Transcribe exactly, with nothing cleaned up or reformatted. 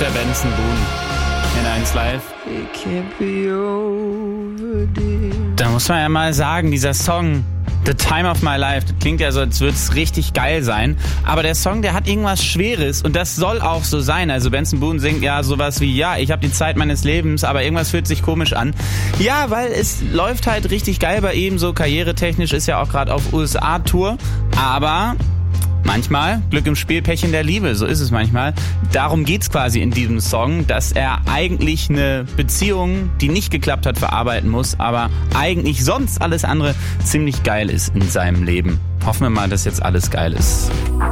der Benson Boone in eins Live. Da muss man ja mal sagen, dieser Song The Time of My Life, das klingt ja so, als würde es richtig geil sein, aber der Song, der hat irgendwas Schweres und das soll auch so sein. Also Benson Boone singt ja sowas wie, ja, ich habe die Zeit meines Lebens, aber irgendwas fühlt sich komisch an. Ja, weil es läuft halt richtig geil bei ihm, so karrieretechnisch, ist ja auch gerade auf U S A-Tour, aber manchmal Glück im Spiel, Pech in der Liebe, so ist es manchmal. Darum geht's quasi in diesem Song, dass er eigentlich eine Beziehung, die nicht geklappt hat, verarbeiten muss, aber eigentlich sonst alles andere ziemlich geil ist in seinem Leben. Hoffen wir mal, dass jetzt alles geil ist.